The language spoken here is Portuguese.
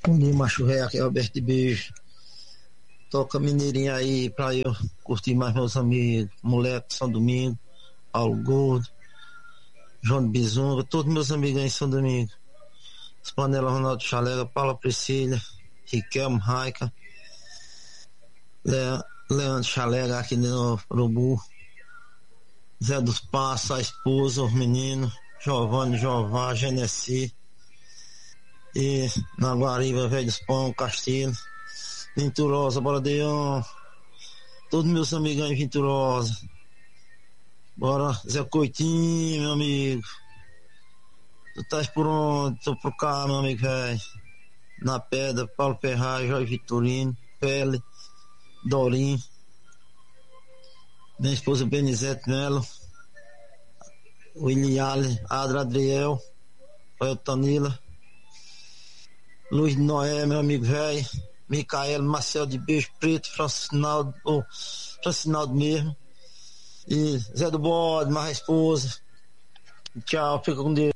Bom dia, macho ré, aqui é Roberto de Beijo. Toca Mineirinha aí pra eu curtir mais meus amigos, Moleque São Domingo, Paulo Gordo, João de Bizunga, todos meus amigos aí em São Domingo. Espanela Ronaldo Chalega, Paula Priscila, Riquelme Raica, Leandro Chalega aqui no Urubu, Zé dos Passos, a esposa, os meninos, Giovanni, Jová, Genesi, e na Guariba, Velho dos Pão, Castilho, Venturosa, Bora Deon, todos meus amigos aí em Venturosa. Bora, Zé Coitinho, meu amigo. Tu estás por onde? Tô por cá, meu amigo, velho. Na Pedra, Paulo Ferraz, Jorge Vitorino, Pele, Dorim, minha esposa Benizete Melo, Williale, Adra Adriel, Tanila, Luiz Noé, meu amigo velho, Micael, Marcel de Beijo Preto, Francinaldo mesmo, e Zé do Bode, mais a esposa. Tchau, fica com Deus.